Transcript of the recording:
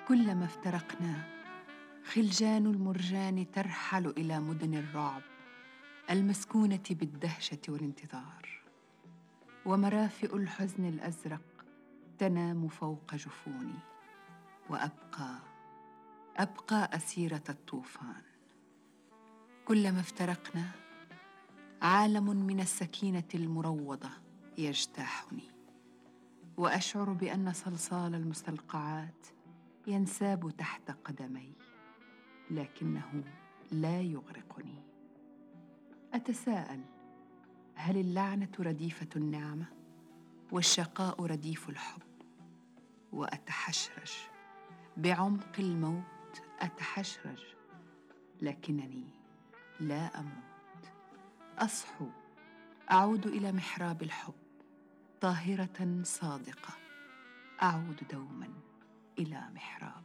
كلما افترقنا خلجان المرجان ترحل إلى مدن الرعب المسكونة بالدهشة والانتظار، ومرافئ الحزن الأزرق تنام فوق جفوني، وأبقى أسيرة الطوفان. كلما افترقنا عالم من السكينة المروضة يجتاحني، وأشعر بأن صلصال المستلقعات ينساب تحت قدمي، لكنه لا يغرقني. أتساءل: هل اللعنة رديفة النعمة والشقاء رديف الحب؟ وأتحشرج بعمق الموت، أتحشرج لكنني لا أموت. أصحو، أعود إلى محراب الحب طاهرة صادقة، أعود دوما إلى محرابه.